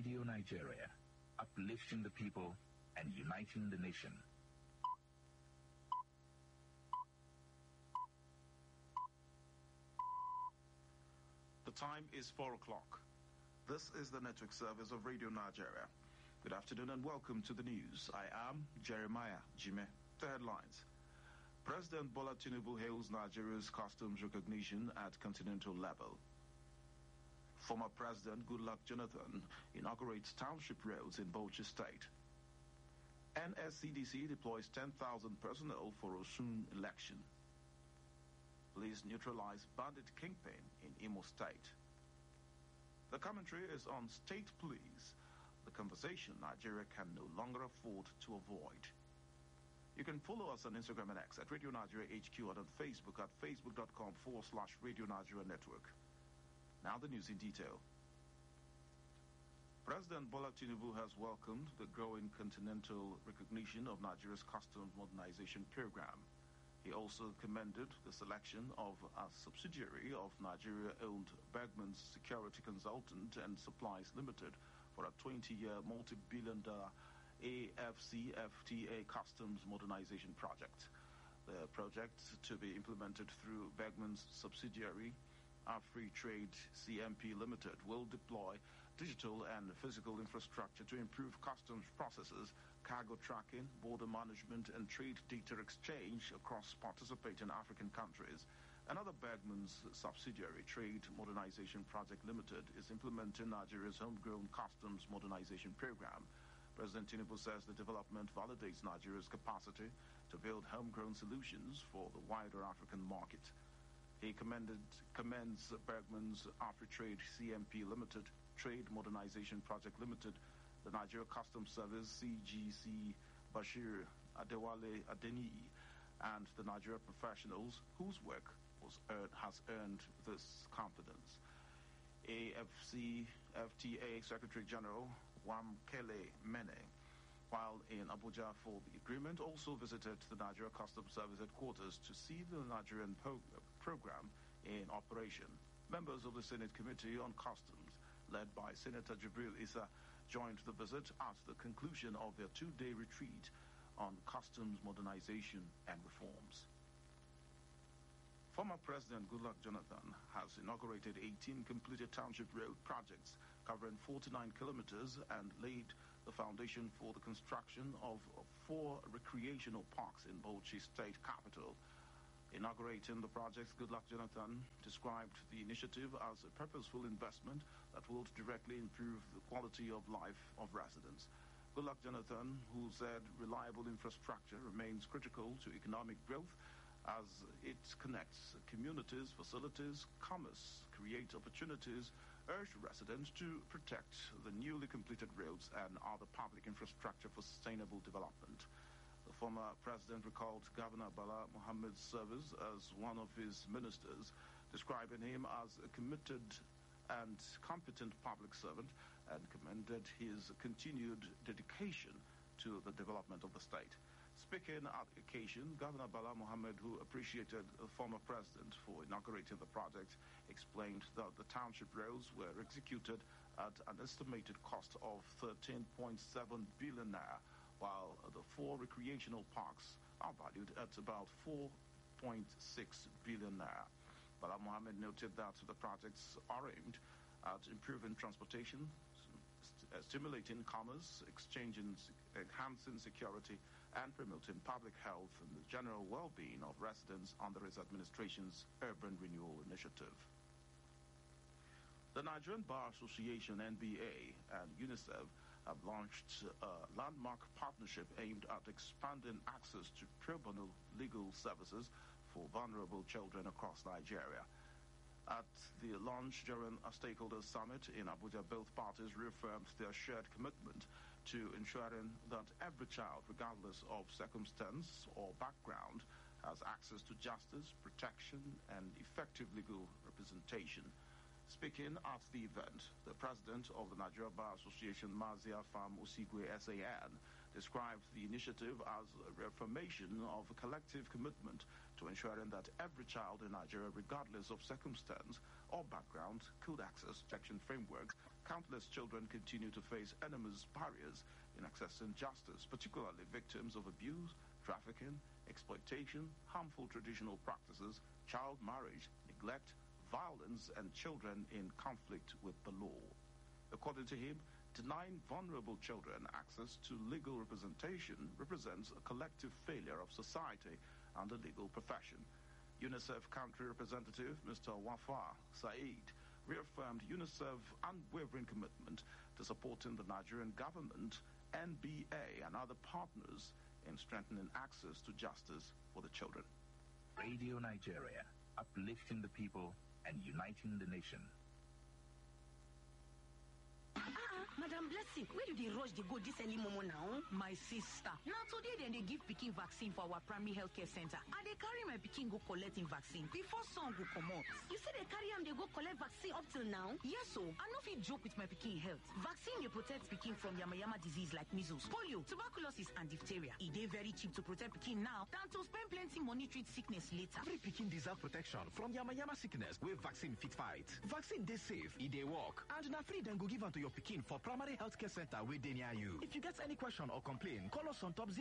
Radio Nigeria, uplifting the people and uniting the nation. The time is 4 o'clock. This is the network service of Radio Nigeria. Good afternoon and welcome to the news. I am Jeremiah Jime. The headlines. President Bola Tinubu hails Nigeria's customs recognition at continental level. Former President Goodluck Jonathan inaugurates township roads in Bauchi State. NSCDC deploys 10,000 personnel for Osun election. Police neutralize bandit kingpin in Imo State. The commentary is on state police, the conversation Nigeria can no longer afford to avoid. You can follow us on Instagram and X at Radio Nigeria HQ and on Facebook at facebook.com/Radio Nigeria Network. Now the news in detail. President Bola Tinubu has welcomed the growing continental recognition of Nigeria's customs modernization program. He also commended the selection of a subsidiary of Nigeria-owned Bergman's Security Consultant and Supplies Limited for a 20-year multi-billion-dollar AFCFTA customs modernization project. The project, to be implemented through Bergman's subsidiary, AfriTrade CMP Limited, will deploy digital and physical infrastructure to improve customs processes, cargo tracking, border management, and trade data exchange across participating African countries. Another Bergman's subsidiary, Trade Modernization Project Limited, is implementing Nigeria's homegrown customs modernization program. President Tinubu says the development validates Nigeria's capacity to build homegrown solutions for the wider African market. He commends Bergman's AfriTrade CMP Limited, Trade Modernization Project Limited, the Nigeria Customs Service CGC Bashir Adewale Adeniyi, and the Nigeria professionals whose work has earned this confidence. AFCFTA Secretary General Wamkele Mene, while in Abuja for the agreement, also visited the Nigeria Customs Service headquarters to see the Nigerian program in operation. Members of the Senate Committee on Customs, led by Senator Jibril Issa, joined the visit at the conclusion of their two-day retreat on customs modernization and reforms. Former President Goodluck Jonathan has inaugurated 18 completed township road projects covering 49 kilometers and laid the foundation for the construction of 4 recreational parks in Bauchi State capital. Inaugurating the projects, Goodluck Jonathan described the initiative as a purposeful investment that will directly improve the quality of life of residents. Goodluck Jonathan, who said reliable infrastructure remains critical to economic growth as it connects communities, facilities, commerce, creates opportunities, urged residents to protect the newly completed roads and other public infrastructure for sustainable development. The former president recalled Governor Bala Mohammed's service as one of his ministers, describing him as a committed and competent public servant, and commended his continued dedication to the development of the state. Speaking at the occasion, Governor Bala Mohammed, who appreciated the former president for inaugurating the project, explained that the township roads were executed at an estimated cost of 13.7 billion naira, while the 4 recreational parks are valued at about 4.6 billion naira. Bala Mohammed noted that the projects are aimed at improving transportation, stimulating commerce, enhancing security, and promoting public health and the general well-being of residents under his administration's urban renewal initiative. The Nigerian Bar Association, NBA, and UNICEF have launched a landmark partnership aimed at expanding access to pro bono legal services for vulnerable children across Nigeria. At the launch during a stakeholders summit in Abuja, both parties reaffirmed their shared commitment to ensuring that every child, regardless of circumstance or background, has access to justice, protection, and effective legal representation. Speaking at the event, the president of the Nigeria Bar Association, Mazia Fam Osigwe SAN, described the initiative as a reaffirmation of a collective commitment to ensuring that every child in Nigeria, regardless of circumstance or background, could access protection frameworks countless children continue to face enormous barriers in accessing justice, particularly victims of abuse, trafficking, exploitation, harmful traditional practices, child marriage, neglect, violence, and children in conflict with the law. According to him, denying vulnerable children access to legal representation represents a collective failure of society and the legal profession. UNICEF country representative Mr. Wafa Said reaffirmed UNICEF's unwavering commitment to supporting the Nigerian government, NBA, and other partners in strengthening access to justice for the children. Radio Nigeria, uplifting the people and uniting the nation. Madam Blessing, where do they rush they go this early momo now? My sister. Now today then they give pikin vaccine for our primary healthcare center. And they carry my pikin go collecting vaccine before sun go come out. You say they carry them, they go collect vaccine up till now? Yes, so I no fit joke with my pikin health. Vaccine they protect pikin from yama disease like measles, polio, tuberculosis, and diphtheria. It dey very cheap to protect pikin now than to spend plenty money treat sickness later. Every pikin deserve protection from yama sickness where vaccine fit fight. Vaccine dey safe, it dey work, and na free then go give am to your pikin for primary healthcare center where they near you. If you get any question or complaint, call us on top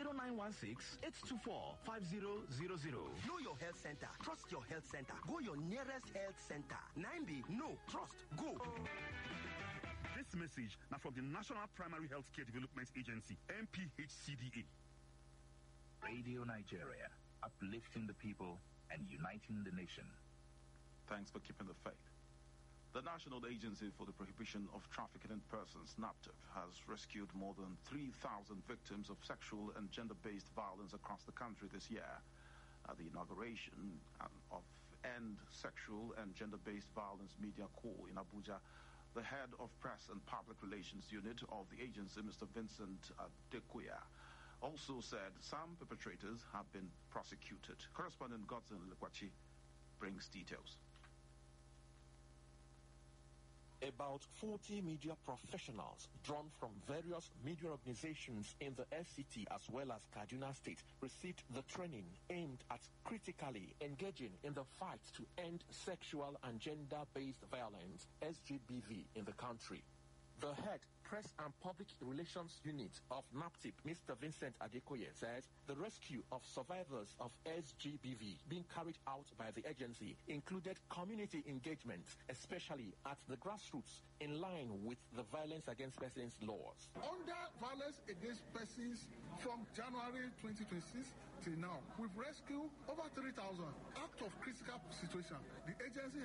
0916-824-5000. Know your health center. Trust your health center. Go your nearest health center. 9B, no, trust, go. This message now from the National Primary Healthcare Development Agency, NPHCDA. Radio Nigeria, uplifting the people and uniting the nation. Thanks for keeping the faith. The National Agency for the Prohibition of Trafficking in Persons, NAPTIP, has rescued more than 3,000 victims of sexual and gender-based violence across the country this year. At the inauguration of End Sexual and Gender-Based Violence Media Corps in Abuja, the head of Press and Public Relations Unit of the agency, Mr. Vincent Adekoya, also said some perpetrators have been prosecuted. Correspondent Godson Lekwachi brings details. About 40 media professionals drawn from various media organizations in the FCT as well as Kaduna State received the training aimed at critically engaging in the fight to end sexual and gender-based violence, SGBV, in the country. The head Press and Public Relations Unit of NAPTIP, Mr. Vincent Adekoye, said the rescue of survivors of SGBV being carried out by the agency included community engagement, especially at the grassroots, in line with the Violence Against Persons laws. Under Violence Against Persons from January 2026 till now, we've rescued over 3,000 out of critical situation. The agency